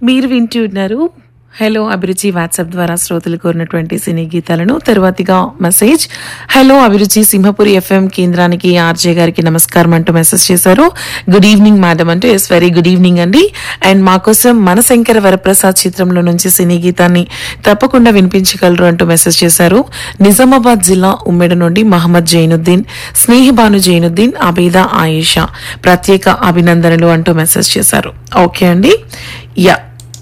మీరు వింటున్నారు హలో అభిరుచి వాట్సాప్ ద్వారా శ్రోతలు కోరినటువంటి సినీ గీతాలను. తర్వాతిగా మెసేజ్, హలో అభిరుచి సింహపురి ఎఫ్ఎం కేంద్రానికి ఆర్జే గారికి నమస్కారం అంటూ మెసేజ్ చేశారు. గుడ్ ఈవినింగ్ మేడం అంటూ. ఎస్, వెరీ గుడ్ ఈవినింగ్ అండి. అండ్ మా కోసం మనశంకర వరప్రసాద్ చిత్రంలో నుంచి సినీ గీతాన్ని తప్పకుండా వినిపించగలరు అంటూ మెసేజ్ చేశారు. నిజామాబాద్ జిల్లా ఉమ్మెడ నుండి మహమ్మద్ జైనుద్దీన్, స్నేహిబాను జైనుద్దీన్, అబీదా ఆయేషా ప్రత్యేక అభినందనలు అంటూ మెసేజ్ చేశారు. ఓకే అండి, yeah.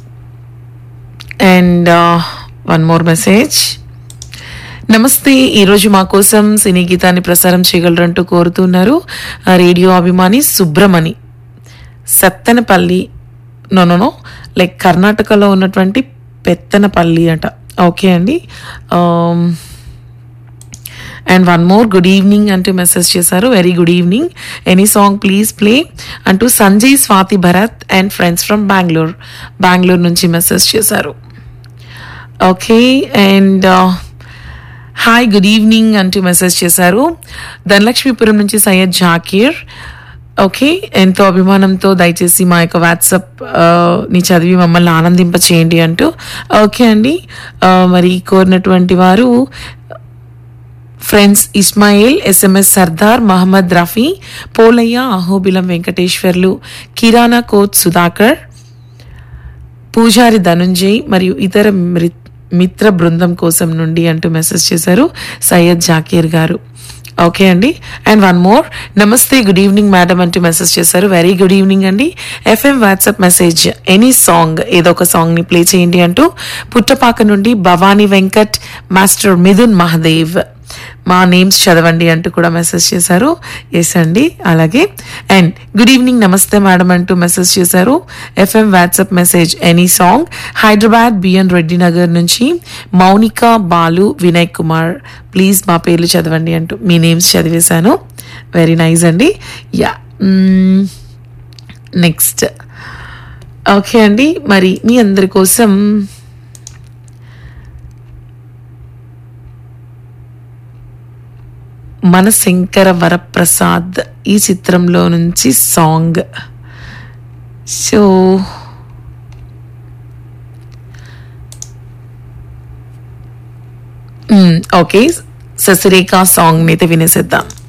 And one more message, నమస్తే, ఈరోజు మా కోసం సినీ గీతాన్ని ప్రసారం చేయగలరంటూ కోరుతున్నారు రేడియో అభిమాని సుబ్రమణి, సత్తెనపల్లి, నో లైక్ కర్ణాటకలో ఉన్నటువంటి పెత్తనపల్లి అట. ఓకే అండి. And one more, good evening అంటూ మెసేజ్ చేశారు. Very good evening, any song please play అంటూ Sanjay Swathi Bharat and friends from Bengaluru నుంచి మెసేజ్ చేశారు. Okay. And hi good evening అంటూ మెసేజ్ చేశారు. ధనలక్ష్మీపురం నుంచి సయ్యద్ జాకీర్. ఓకే, ఎంతో అభిమానంతో దయచేసి మా యొక్క వాట్సాప్ ని చదివి మమ్మల్ని ఆనందింప చేయండి అంటూ. ఓకే అండి, మరి కోరినటువంటి వారు ఫ్రెండ్స్ ఇస్మాయిల్, ఎస్ఎంఎస్ సర్దార్, మహమ్మద్ రఫీ, పోలయ్య, అహోబిలం వెంకటేశ్వర్లు, కిరాణా కోచ్ సుధాకర్, పూజారి ధనుంజయ్ మరియు ఇతర మిత్ర బృందం కోసం నుండి అంటూ మెసేజ్ చేశారు సయ్యద్ జాకీర్ గారు. ఓకే అండి. అండ్ వన్ మోర్, నమస్తే గుడ్ ఈవినింగ్ మేడం అంటూ మెసేజ్ చేశారు. వెరీ గుడ్ ఈవినింగ్ అండి. FM WhatsApp message, any song, ఏదో ఒక సాంగ్ ని ప్లే చేయండి అంటూ పుట్టపాక నుండి భవానీ వెంకట్, మాస్టర్ మిథున్ మహదేవ్, మా నేమ్స్ చదవండి అంటూ కూడా మెసేజ్ చేశారు. ఎస్ అండి, అలాగే. అండ్ గుడ్ ఈవినింగ్, నమస్తే మేడం అంటూ మెసేజ్ చేశారు. FM WhatsApp message, any song, Hyderabad B N Reddy Nagar నుంచి మౌనిక, బాలు, వినయ్ కుమార్, ప్లీజ్ మా పేర్లు చదవండి అంటూ మీ నేమ్స్ చదివేశాను. వెరీ నైస్ అండి. Yeah, next. ఓకే అండి, మరి మీ అందరి కోసం మనశంకర వరప్రసాద్ ఈ చిత్రంలో నుంచి song. So okay, Sasirekha song అయితే వినేసేద్దాం.